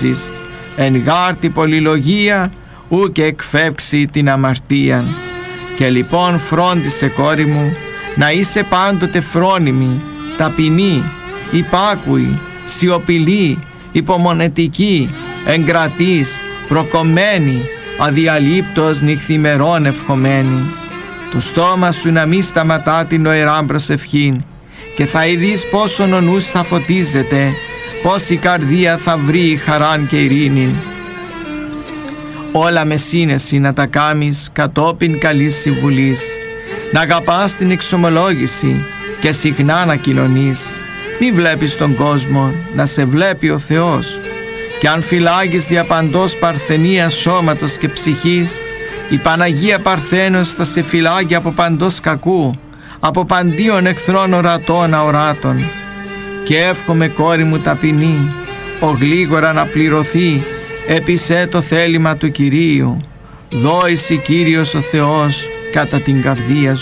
ασκήσεις, εν γάρτη πολυλογία ου και εκφεύξει την αμαρτίαν. Και λοιπόν φρόντισε, κόρη μου, να είσαι πάντοτε φρόνιμη, ταπεινή, υπάκουη, σιωπηλή, υπομονετική, εγκρατής, προκομμένη, αδιαλείπτως νυχθημερών ευχομένη. Το στόμα σου να μη σταματά την νοεράν προσευχήν, και θα ειδείς πόσον ο νους θα φωτίζεται, πως η καρδία θα βρει χαράν και ειρήνην. Όλα με σύνεση να τα κάμεις κατόπιν καλής συμβουλής, να αγαπάς την εξομολόγηση και συχνά να κοινωνείς. Μη βλέπεις τον κόσμο, να σε βλέπει ο Θεός. Και αν φυλάγεις διαπαντός παρθενία σώματος και ψυχής, η Παναγία Παρθένος θα σε φυλάγει από παντός κακού, από παντίον εχθρών ορατών αοράτων. Και εύχομαι, κόρη μου ταπεινή, ο γλίγορα να πληρωθεί επισέ το θέλημα του Κυρίου. Δόηση Κύριος ο Θεός κατά την καρδία